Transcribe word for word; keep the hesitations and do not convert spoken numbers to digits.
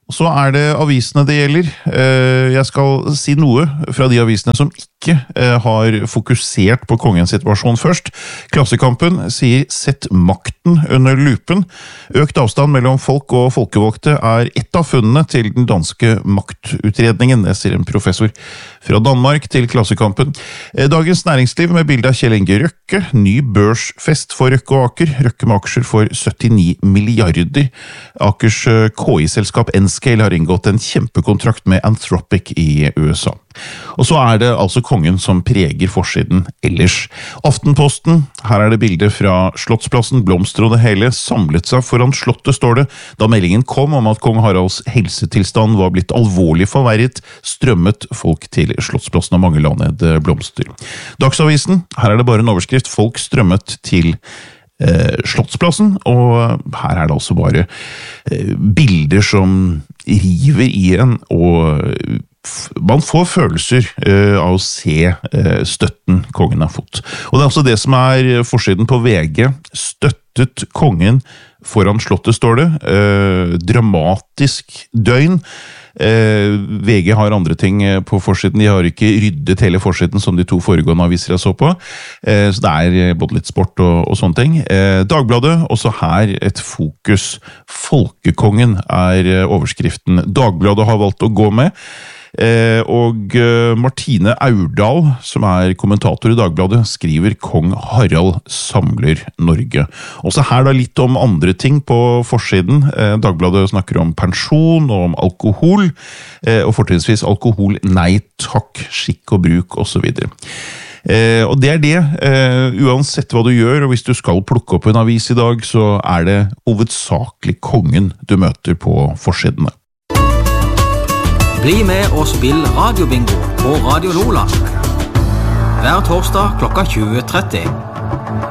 Så er det avisene det gjelder. Jeg skal si noe fra de avisene som ikke har fokusert på kongens situasjon først. Klassekampen sier «Sett makten under lupen». Økt avstand mellom folk og folkevalgte er ett av funnene til den danske maktutredningen, det sier en professor fra Danmark til Klassekampen. Dagens Næringsliv med bilde av Kjell Inge Røkke, ny børsfest for Røkke og Aker, Røkke med aksjer for syttini milliarder. Akers K I-selskap Nscale har inngått en kjempekontrakt med Anthropic i U S A. Og så er det altså kongen som preger forsiden ellers. Aftenposten, her er det bilder fra Slottsplassen, blomster og det hele, samlet seg foran slottet, står det, da meldingen kom om at kong Haralds helsetilstand var blitt alvorlig forverret, strømmet folk til Slottsplassen og mange la ned blomster. Dagsavisen, her er det bare en overskrift, folk strømmet til eh, Slottsplassen, og her er det altså bare eh, bilder som river i en, og man får følelser uh, av å se uh, støtten kongen har fått. Og det er også det som er forsiden på V G. Støttet kongen foran slottet, står det. Uh, dramatisk døgn. Uh, V G har andre ting på forsiden. De har ikke ryddet hele forsiden som de to foregående aviser jeg så på. Uh, så det er både litt sport og, og sånne ting. Uh, Dagbladet, også her et fokus. Folkekongen er overskriften Dagbladet har valgt å gå med. Eh, og eh, Martine Aurdal, som er kommentator i Dagbladet, skriver «Kong Harald samler Norge». Også her da litt om andre ting på forsiden. Eh, Dagbladet snakker om pensjon og om alkohol, eh, og fortrinnsvis alkohol, nei takk, skikk og bruk og så videre. Eh, og det er det, eh, uansett hva du gjør, og hvis du skal plukke opp en avis i dag, så er det hovedsakelig kongen du møter på forsidene. Bli med og spill radiobingo på Radio Lola. Hver torsdag klokka tjue tretti.